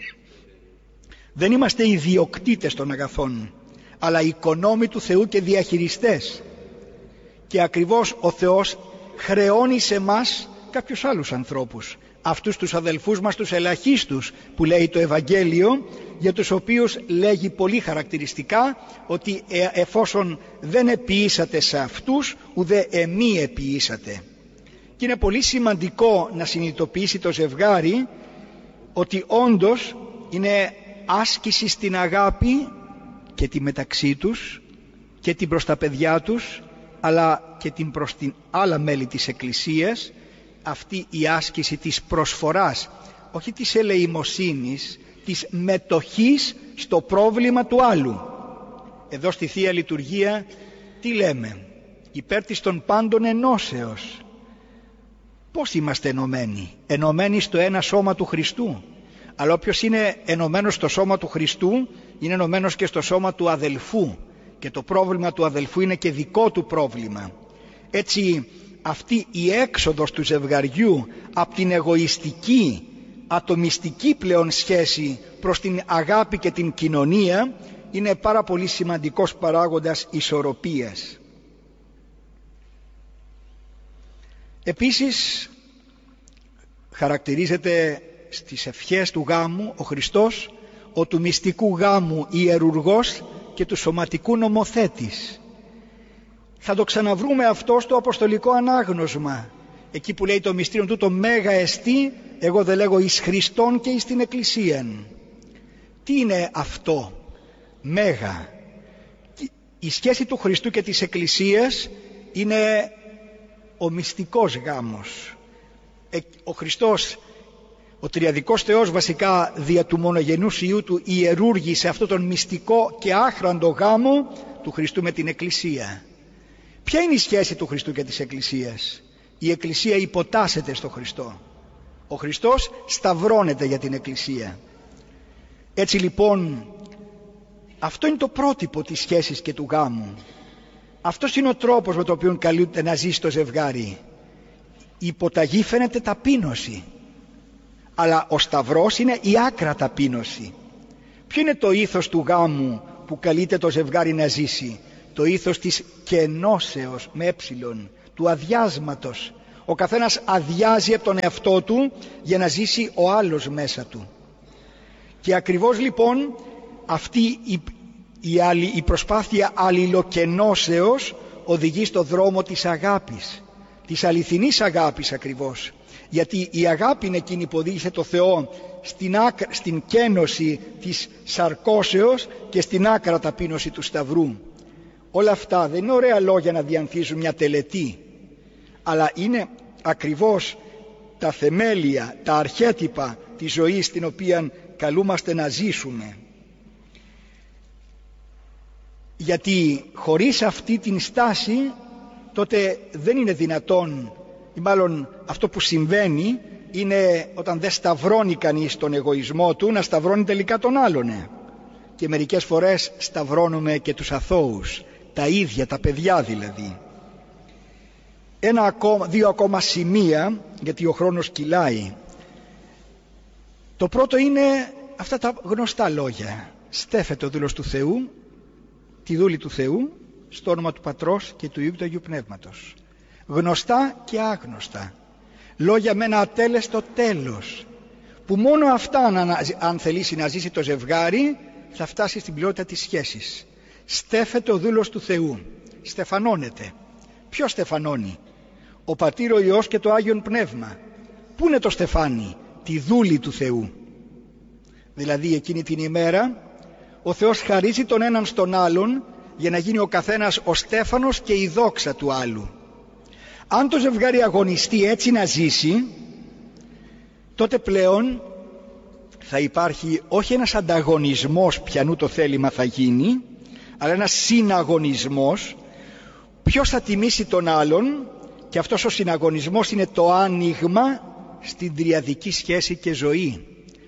Speaker 2: Δεν είμαστε ιδιοκτήτες των αγαθών, αλλά οικονόμοι του Θεού και διαχειριστές. Και ακριβώς ο Θεός χρεώνει σε μας κάποιους άλλους ανθρώπους, αυτούς τους αδελφούς μας τους ελαχίστους που λέει το Ευαγγέλιο, για τους οποίους λέγει πολύ χαρακτηριστικά ότι εφόσον δεν εποιήσατε σε αυτούς, ουδέ εμεί εποιήσατε. Και είναι πολύ σημαντικό να συνειδητοποιήσει το ζευγάρι ότι όντως είναι άσκηση στην αγάπη και τη μεταξύ τους και την προς τα παιδιά τους, αλλά και την προς την άλλα μέλη της Εκκλησίας, αυτή η άσκηση της προσφοράς, όχι της ελεημοσύνης, της μετοχής στο πρόβλημα του άλλου. Εδώ στη Θεία Λειτουργία τι λέμε? Υπέρ της των πάντων ενώσεως. Πώς είμαστε ενωμένοι? Ενωμένοι στο ένα σώμα του Χριστού. Αλλά όποιος είναι ενωμένος στο σώμα του Χριστού είναι ενωμένος και στο σώμα του αδελφού, και το πρόβλημα του αδελφού είναι και δικό του πρόβλημα. Έτσι αυτή η έξοδος του ζευγαριού από την εγωιστική, ατομιστική πλέον σχέση προς την αγάπη και την κοινωνία είναι πάρα πολύ σημαντικός παράγοντας ισορροπίας. Επίσης χαρακτηρίζεται στις ευχές του γάμου ο Χριστός ο του μυστικού γάμου ιερουργός και του σωματικού νομοθέτης. Θα το ξαναβρούμε αυτό στο Αποστολικό Ανάγνωσμα, εκεί που λέει το μυστήριο τούτο μέγα εστί, εγώ δεν λέγω εις Χριστόν και εις την Εκκλησίαν. Τι είναι αυτό μέγα? Η σχέση του Χριστού και της Εκκλησίας είναι ο μυστικός γάμος. Ο Χριστός, ο τριαδικός Θεός βασικά δια του μονογενούς Υιού του ιερούργησε αυτό τον μυστικό και άχραντο γάμο του Χριστού με την Εκκλησία. Ποια είναι η σχέση του Χριστού και της Εκκλησίας? Η Εκκλησία υποτάσσεται στο Χριστό. Ο Χριστός σταυρώνεται για την Εκκλησία. Έτσι λοιπόν αυτό είναι το πρότυπο της σχέσης και του γάμου. Αυτός είναι ο τρόπος με τον οποίο καλείται να ζήσει το ζευγάρι. Η υποταγή φαίνεται ταπείνωση, αλλά ο σταυρός είναι η άκρα ταπείνωση. Ποιο είναι το ήθος του γάμου που καλείται το ζευγάρι να ζήσει? Το ήθος της κενώσεως με έψιλον, του αδειάσματος. Ο καθένας αδειάζει από τον εαυτό του για να ζήσει ο άλλος μέσα του. Και ακριβώς λοιπόν αυτή η προσπάθεια αλληλοκενώσεως οδηγεί στο δρόμο της αγάπης, της αληθινής αγάπης ακριβώς. Γιατί η αγάπη είναι εκείνη που οδήγησε το Θεό στην κένωση της σαρκώσεως και στην άκρα ταπείνωση του Σταυρού. Όλα αυτά δεν είναι ωραία λόγια να διανθίζουν μια τελετή, αλλά είναι ακριβώς τα θεμέλια, τα αρχέτυπα της ζωής την οποία καλούμαστε να ζήσουμε. Γιατί χωρίς αυτή την στάση τότε δεν είναι δυνατόν, ή μάλλον αυτό που συμβαίνει είναι όταν δεν σταυρώνει κανείς τον εγωισμό του, να σταυρώνει τελικά τον άλλον. Και μερικές φορές σταυρώνουμε και τους αθώους, τα ίδια τα παιδιά δηλαδή. Δύο ακόμα σημεία, γιατί ο χρόνος κυλάει. Το πρώτο είναι αυτά τα γνωστά λόγια. στέφεται ο δούλος του Θεού, τη δούλη του Θεού, στο όνομα του Πατρός και του Υιού και του Αγίου Πνεύματος. Γνωστά και άγνωστα, λόγια με ένα ατέλεστο τέλος, που μόνο αυτά αν θελήσει να ζήσει το ζευγάρι θα φτάσει στην πληρότητα της σχέσης. Στέφεται ο δούλος του Θεού, στεφανώνεται. Ποιος στεφανώνει? Ο Πατήρ, ο Υιός και το Άγιον Πνεύμα. Πού είναι το στεφάνι? Τη δούλη του Θεού. Δηλαδή εκείνη την ημέρα ο Θεός χαρίζει τον έναν στον άλλον για να γίνει ο καθένας ο στέφανος και η δόξα του άλλου. Αν το ζευγάρι αγωνιστεί έτσι να ζήσει, τότε πλέον θα υπάρχει όχι ένας ανταγωνισμός ποιανού το θέλημα θα γίνει, αλλά ένας συναγωνισμός, ποιος θα τιμήσει τον άλλον, και αυτός ο συναγωνισμός είναι το άνοιγμα στην τριαδική σχέση και ζωή.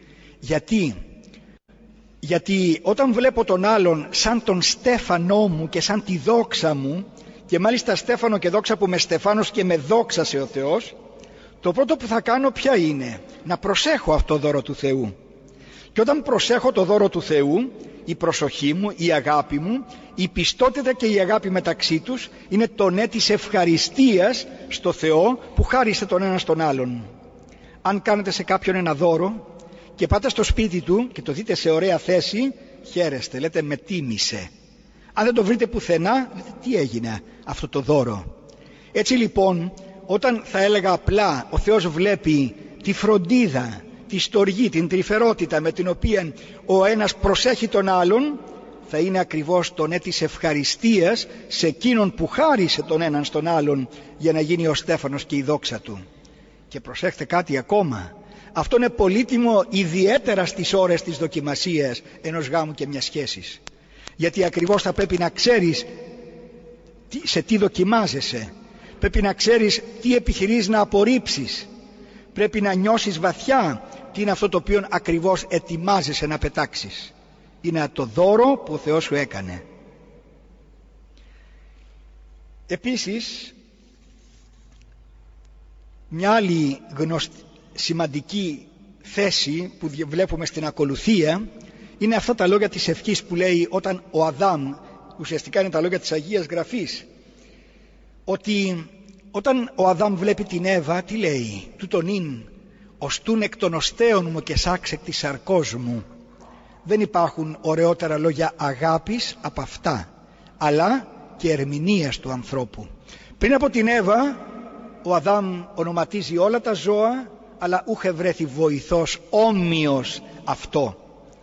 Speaker 2: Γιατί όταν βλέπω τον άλλον σαν τον στέφανό μου και σαν τη δόξα μου, και μάλιστα στέφανο και δόξα που με στεφάνος και με δόξασε ο Θεός, το πρώτο που θα κάνω ποια είναι? Να προσέχω αυτό το δώρο του Θεού. Και όταν προσέχω το δώρο του Θεού, η προσοχή μου, η αγάπη μου, η πιστότητα και η αγάπη μεταξύ τους είναι το ναι της ευχαριστίας στο Θεό που χάρισε τον ένα στον άλλον. Αν κάνετε σε κάποιον ένα δώρο και πάτε στο σπίτι του και το δείτε σε ωραία θέση, χαίρεστε, λέτε με τίμησε. Αν δεν το βρείτε πουθενά, λέτε τι έγινε αυτό το δώρο. Έτσι λοιπόν, όταν θα έλεγα απλά ο Θεός βλέπει τη φροντίδα, τη στοργή, την τρυφερότητα με την οποία ο ένας προσέχει τον άλλον, θα είναι ακριβώς το ναι της ευχαριστίας σε εκείνον που χάρισε τον έναν στον άλλον για να γίνει ο στέφανος και η δόξα του. Και προσέχτε κάτι ακόμα, αυτό είναι πολύτιμο ιδιαίτερα στις ώρες της δοκιμασίας ενός γάμου και μιας σχέσης. Γιατί ακριβώς θα πρέπει να ξέρεις σε τι δοκιμάζεσαι, πρέπει να ξέρεις τι επιχειρείς να απορρίψεις, πρέπει να νιώσεις βαθιά τι είναι αυτό το οποίο ακριβώς ετοιμάζεσαι να πετάξεις. Είναι το δώρο που ο Θεός σου έκανε. Επίσης, μια άλλη σημαντική θέση που βλέπουμε στην ακολουθία είναι αυτά τα λόγια της ευχής που λέει όταν ο Αδάμ, ουσιαστικά είναι τα λόγια της Αγίας Γραφής, ότι όταν ο Αδάμ βλέπει την Εύα, τι λέει? Τούτον ειν οστούν εκ των οστέων μου και σάξ εκ της σαρκός μου. Δεν υπάρχουν ωραιότερα λόγια αγάπης από αυτά, αλλά και ερμηνείας του ανθρώπου. Πριν από την Εύα, ο Αδάμ ονοματίζει όλα τα ζώα, αλλά ούχε βρέθη βοηθός όμοιος αυτό.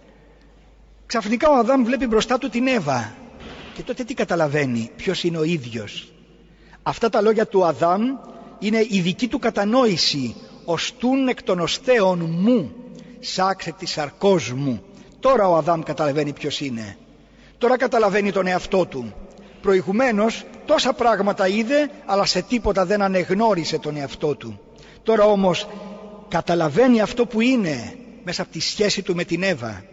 Speaker 2: Ξαφνικά ο Αδάμ βλέπει μπροστά του την Εύα και τότε τι καταλαβαίνει? Ποιος είναι ο ίδιος? Αυτά τα λόγια του Αδάμ είναι η δική του κατανόηση. Οστούν εκ των οστέων μου, σάξ εκ της σαρκός μου. Τώρα ο Αδάμ καταλαβαίνει ποιος είναι. Τώρα καταλαβαίνει τον εαυτό του. Προηγουμένως τόσα πράγματα είδε, αλλά σε τίποτα δεν ανεγνώρισε τον εαυτό του. Τώρα όμως καταλαβαίνει αυτό που είναι μέσα από τη σχέση του με την Εύα.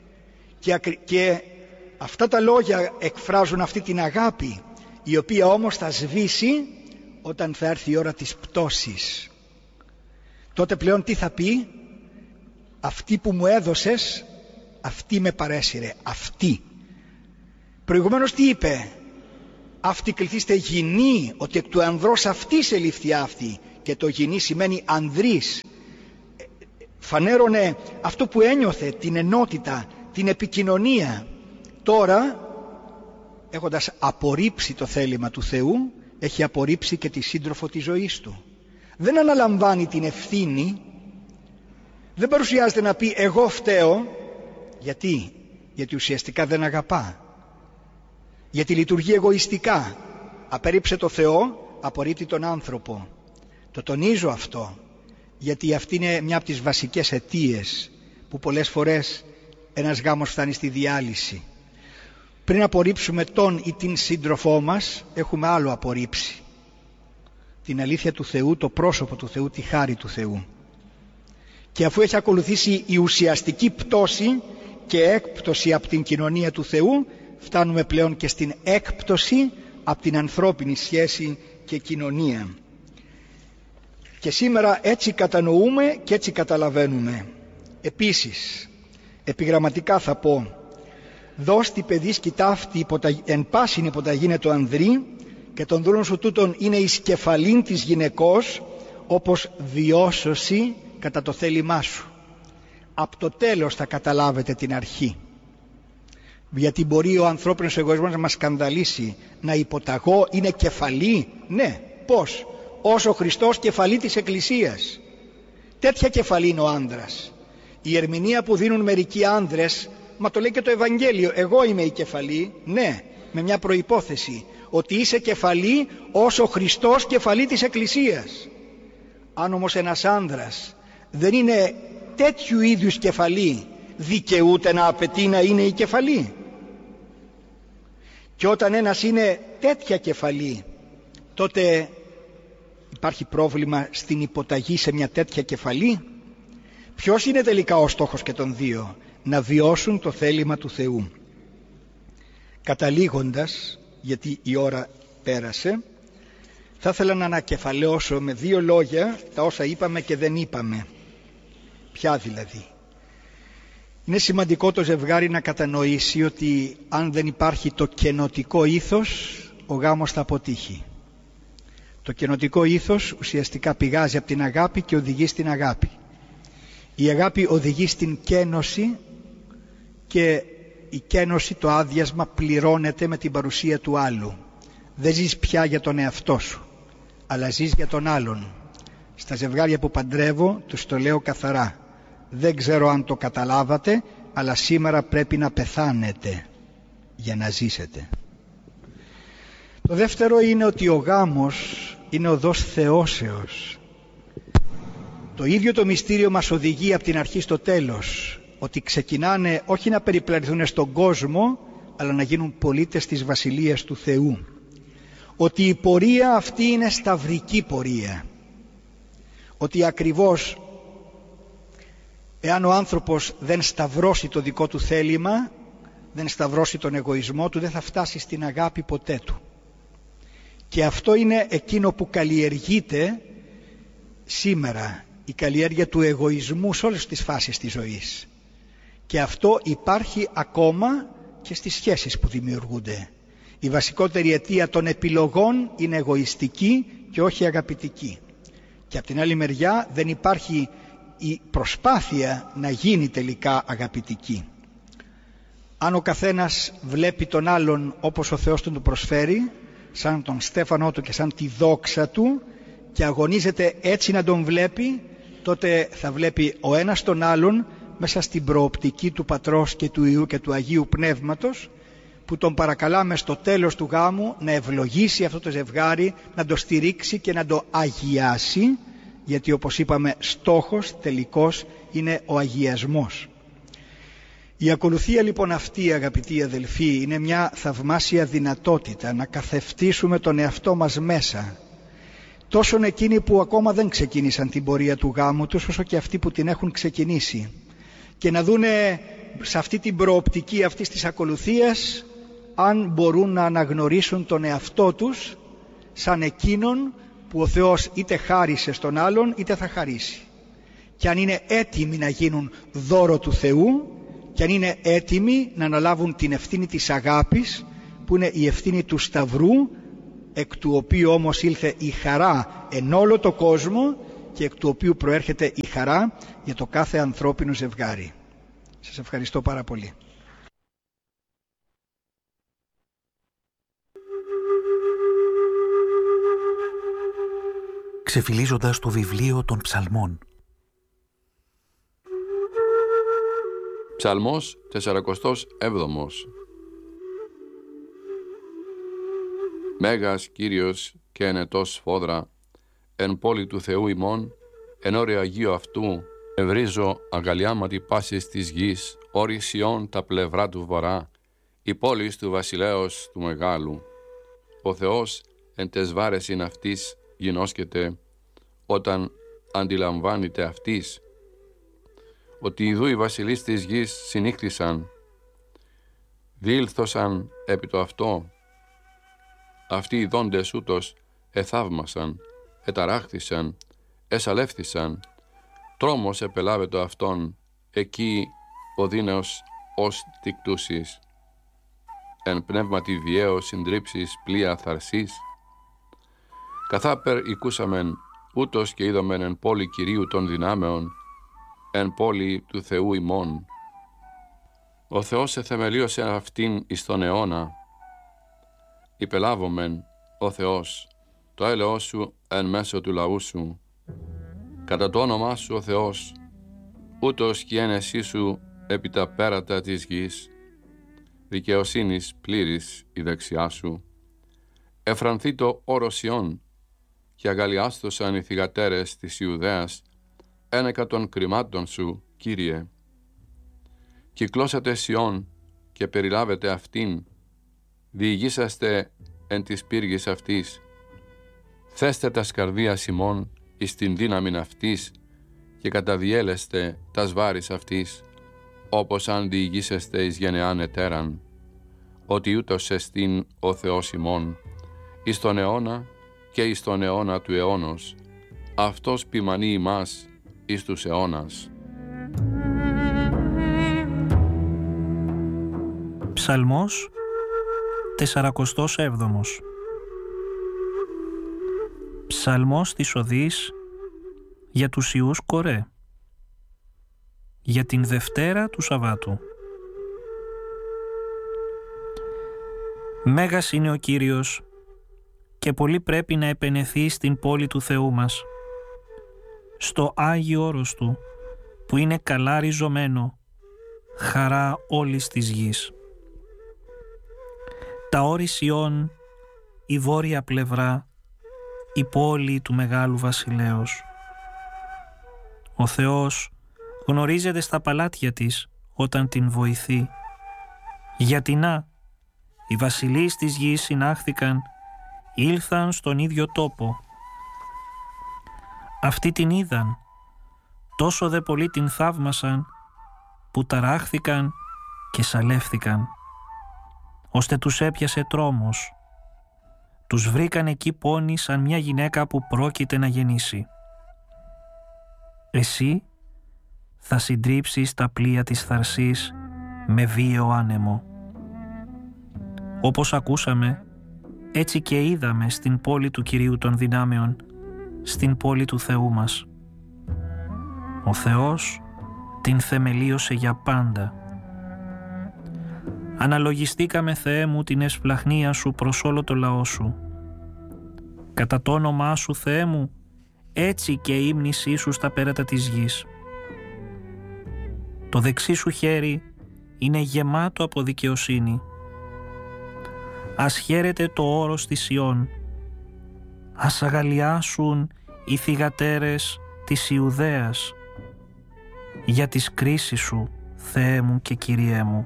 Speaker 2: Και αυτά τα λόγια εκφράζουν αυτή την αγάπη, η οποία όμως θα σβήσει όταν θα έρθει η ώρα της πτώσης. Τότε πλέον τι θα πει? Αυτή που μου έδωσες, αυτή με παρέσυρε, αυτή. Προηγουμένως τι είπε? Αυτή κληθήστε γυνή, ότι εκ του ανδρός αυτής ελήφθη αυτή. Και το γυνή σημαίνει ανδρής. Φανέρωνε αυτό που ένιωθε, την ενότητα, την επικοινωνία. Τώρα, έχοντας απορρίψει το θέλημα του Θεού, έχει απορρίψει και τη σύντροφο της ζωής του. Δεν αναλαμβάνει την ευθύνη, δεν παρουσιάζεται να πει εγώ φταίω. Γιατί ουσιαστικά δεν αγαπά, γιατί λειτουργεί εγωιστικά. Απέρριψε το Θεό, απορρίπτει τον άνθρωπο. Το τονίζω αυτό, γιατί αυτή είναι μια από τις βασικές αιτίες που πολλές φορές ένας γάμος φτάνει στη διάλυση. Πριν απορρίψουμε τον ή την σύντροφό μας, έχουμε άλλο απορρίψει. Την αλήθεια του Θεού, το πρόσωπο του Θεού, τη χάρη του Θεού. Και αφού έχει ακολουθήσει η ουσιαστική πτώση και έκπτωση από την κοινωνία του Θεού, φτάνουμε πλέον και στην έκπτωση από την ανθρώπινη σχέση και κοινωνία. Και σήμερα έτσι κατανοούμε και έτσι καταλαβαίνουμε. Επίσης, επιγραμματικά θα πω δώστη παιδίς κοιτάφτη εν πάσιν υποταγήνε το ανδρή, και των δούλων σου τούτων είναι εις κεφαλήν της γυναικός, όπως βιώσωση κατά το θέλημά σου. Από το τέλος θα καταλάβετε την αρχή. Γιατί μπορεί ο ανθρώπινος εγωισμός να μας σκανδαλίσει. Να υποταγώ είναι κεφαλή. Ναι, πώς? Ως ο Χριστός κεφαλή της Εκκλησίας. Τέτοια κεφαλή είναι ο άνδρας. Η ερμηνεία που δίνουν μερικοί άνδρες, μα το λέει και το Ευαγγέλιο, εγώ είμαι η κεφαλή. Ναι, με μια προϋπόθεση, ότι είσαι κεφαλή ως ο Χριστός κεφαλή της Εκκλησίας. Αν όμως ένας άνδρας δεν είναι τέτοιου είδους κεφαλή, δικαιούται να απαιτεί να είναι η κεφαλή? Και όταν ένας είναι τέτοια κεφαλή, τότε υπάρχει πρόβλημα στην υποταγή σε μια τέτοια κεφαλή. Ποιος είναι τελικά ο στόχος και των δύο? Να βιώσουν το θέλημα του Θεού. Καταλήγοντας, γιατί η ώρα πέρασε, θα ήθελα να ανακεφαλαιώσω με 2 λόγια τα όσα είπαμε και δεν είπαμε. Ποια δηλαδή? Είναι σημαντικό το ζευγάρι να κατανοήσει ότι αν δεν υπάρχει το κενοτικό ήθος, ο γάμος θα αποτύχει. Το κενοτικό ήθος ουσιαστικά πηγάζει από την αγάπη και οδηγεί στην αγάπη. Η αγάπη οδηγεί στην κένωση και η κένωση, το άδειασμα, πληρώνεται με την παρουσία του άλλου. Δεν ζεις πια για τον εαυτό σου, αλλά ζεις για τον άλλον. Στα ζευγάρια που παντρεύω τους το λέω καθαρά. Δεν ξέρω αν το καταλάβατε, αλλά σήμερα πρέπει να πεθάνετε για να ζήσετε. Το δεύτερο είναι ότι ο γάμος είναι οδός θεώσεως. Το ίδιο το μυστήριο μας οδηγεί από την αρχή στο τέλος, ότι ξεκινάνε όχι να περιπλανηθούν στον κόσμο, αλλά να γίνουν πολίτες της Βασιλείας του Θεού. Ότι η πορεία αυτή είναι σταυρική πορεία. Ότι ακριβώς εάν ο άνθρωπος δεν σταυρώσει το δικό του θέλημα, δεν σταυρώσει τον εγωισμό του, δεν θα φτάσει στην αγάπη ποτέ του. Και αυτό είναι εκείνο που καλλιεργείται σήμερα, η καλλιέργεια του εγωισμού σε όλες τις φάσεις της ζωής. Και αυτό υπάρχει ακόμα και στις σχέσεις που δημιουργούνται. Η βασικότερη αιτία των επιλογών είναι εγωιστική και όχι αγαπητική. Και από την άλλη μεριά δεν υπάρχει η προσπάθεια να γίνει τελικά αγαπητική. Αν ο καθένας βλέπει τον άλλον όπως ο Θεός του προσφέρει, σαν τον στέφανό του και σαν τη δόξα του, και αγωνίζεται έτσι να τον βλέπει, τότε θα βλέπει ο ένας τον άλλον μέσα στην προοπτική του Πατρός και του Υιού και του Αγίου Πνεύματος, που τον παρακαλάμε στο τέλος του γάμου να ευλογήσει αυτό το ζευγάρι, να το στηρίξει και να το αγιάσει, γιατί όπως είπαμε στόχος τελικός είναι ο αγιασμός. Η ακολουθία λοιπόν αυτή, αγαπητοί αδελφοί, είναι μια θαυμάσια δυνατότητα να καθευτήσουμε τον εαυτό μας μέσα, τόσο εκείνοι που ακόμα δεν ξεκίνησαν την πορεία του γάμου τους, όσο και αυτοί που την έχουν ξεκινήσει, και να δούνε σε αυτή την προοπτική αυτής της ακολουθίας αν μπορούν να αναγνωρίσουν τον εαυτό τους σαν εκείνον που ο Θεός είτε χάρισε στον άλλον είτε θα χαρίσει, και αν είναι έτοιμοι να γίνουν δώρο του Θεού, και αν είναι έτοιμοι να αναλάβουν την ευθύνη της αγάπης, που είναι η ευθύνη του Σταυρού, εκ του οποίου όμως ήλθε η χαρά εν όλο το κόσμο και εκ του οποίου προέρχεται η χαρά για το κάθε ανθρώπινο ζευγάρι. Σας ευχαριστώ πάρα πολύ.
Speaker 3: Ξεφυλίζοντας το βιβλίο των Ψαλμών.
Speaker 4: Ψαλμός 47. Μέγας Κύριος και ενετός σφόδρα, εν πόλη του Θεού ημών, εν όρε Αγίου αυτού, ευρίζω αγκαλιάματι πάσης της γης, όρη Σιών τα πλευρά του βορρά, η πόλης του βασιλέως του μεγάλου. Ο Θεός εν τες βάρεσιν αυτής γινώσκεται, όταν αντιλαμβάνεται αυτής, ότι ιδού οι βασιλείς της γης συνήχθησαν, διήλθωσαν επί το αυτό. Αυτοί οι δόντες ούτως εθαύμασαν, εταράχθησαν, εσαλεύθησαν, τρόμος επελάβε το αυτόν, εκεί ο δίνεος ως τικτούσης. εν πνεύματι βιαίο συντρίψεις πλοία θαρσής. Καθάπερ οικούσαμεν, ούτως και είδομεν εν πόλη Κυρίου των δυνάμεων, εν πόλη του Θεού ημών. Ο Θεός εθεμελίωσε αυτήν εις τον αιώνα. Υπελάβομεν, ο Θεός, το έλεος σου εν μέσω του λαού σου. Κατά το όνομά σου, ο Θεός, ούτως κι ένεσή σου επί τα πέρατα της γης. Δικαιοσύνης πλήρης η δεξιά σου. Εφρανθεί το όρος Σιών, και αγαλιάστοσαν οι θυγατέρες της Ιουδαίας ένεκα των κρυμάτων σου, Κύριε. Κυκλώσατε Σιών και περιλάβετε αυτήν, διηγήσαστε εν της πύργης αυτής. Θέστε τα σκαρδίας ημών εις την δύναμην αυτής και καταδιέλεστε τας βάρης αυτής, όπως αν διηγήσεστε εις γενεάν ετέραν, ότι ούτως εστίν ο Θεός ημών, εις τον αιώνα και εις τον αιώνα του αιώνος, αυτός ποιμανεί ημάς εις τους αιώνας.
Speaker 5: Ψαλμός 47. Ψαλμός της Οδής για τους Ιούς Κορέ, για την Δευτέρα του Σαββάτου. Μέγας είναι ο Κύριος και πολύ πρέπει να επενεθεί στην πόλη του Θεού μας, στο Άγιο όρος Του που είναι καλά ριζωμένο, χαρά όλης της γης. Τα όρη Σιών, η βόρεια πλευρά, η πόλη του Μεγάλου Βασιλέως. Ο Θεός γνωρίζεται στα παλάτια της όταν την βοηθεί. Γιατί να, οι βασιλείς της γης συνάχθηκαν, ήλθαν στον ίδιο τόπο. Αυτοί την είδαν, τόσο δε πολύ την θαύμασαν, που ταράχθηκαν και σαλεύθηκαν, ώστε τους έπιασε τρόμος. Τους βρήκαν εκεί πόνοι σαν μια γυναίκα που πρόκειται να γεννήσει. Εσύ θα συντρίψεις τα πλοία της θαρσής με βίαιο άνεμο. Όπως ακούσαμε, έτσι και είδαμε στην πόλη του Κυρίου των δυνάμεων, στην πόλη του Θεού μας. Ο Θεός την θεμελίωσε για πάντα. Αναλογιστήκαμε, Θεέ μου, την εσπλαχνία σου προς όλο το λαό σου. Κατά το όνομά σου, Θεέ μου, έτσι και η ύμνησή σου στα πέρατα της γης. Το δεξί σου χέρι είναι γεμάτο από δικαιοσύνη. Ας χαίρεται το όρος της Σιών. Ας αγαλιάσουν οι θυγατέρες της Ιουδαίας για τις κρίσεις σου, Θεέ μου και Κυριέ μου.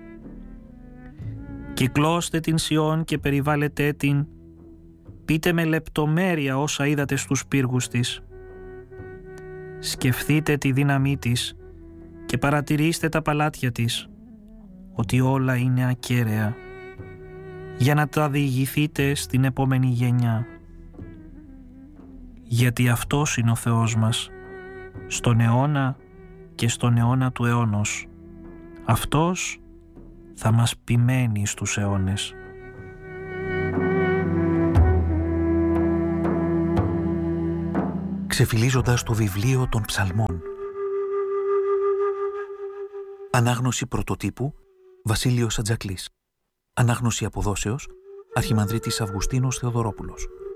Speaker 5: Κυκλώστε την Σιών και περιβάλλετε την, πείτε με λεπτομέρεια όσα είδατε στους πύργους της. Σκεφτείτε τη δύναμή της και παρατηρήστε τα παλάτια της, ότι όλα είναι ακέραια, για να τα διηγηθείτε στην επόμενη γενιά. Γιατί αυτός είναι ο Θεός μας, στον αιώνα και στον αιώνα του αιώνος. Αυτός θα μας ποιμένει στους αιώνες.
Speaker 3: Ξεφυλίζοντας το βιβλίο των Ψαλμών. Ανάγνωση πρωτοτύπου Βασίλειος Ατζακλής. Ανάγνωση αποδόσεως Αρχιμανδρίτης Αυγουστίνος Θεοδωρόπουλος.